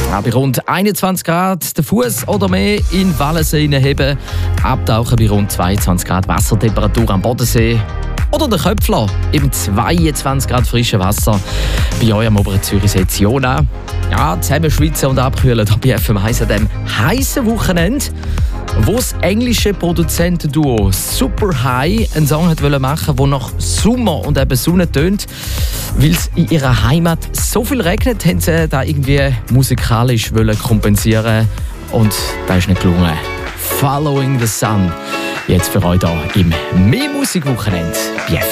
Ja, bei rund 21 Grad den Fuß oder mehr in Wallensee heben, abtauchen bei rund 22 Grad Wassertemperatur am Bodensee. Oder der Köpfler, im 22 Grad frische Wasser. Bei euch am oberen Zürichsee Jona. Ja, zusammen schwitzen und abkühlen hier bei FM Heiss an diesem heißen Wochenende, wo das englische Produzentenduo Super High einen Song machen wollte, der nach Sommer und eben Sonne tönt. Weil es in ihrer Heimat so viel regnet, haben sie da irgendwie musikalisch kompensieren und das ist nicht gelungen. Following the Sun. Jetzt für euch hier im Mehr Musik Wochenende bei FM.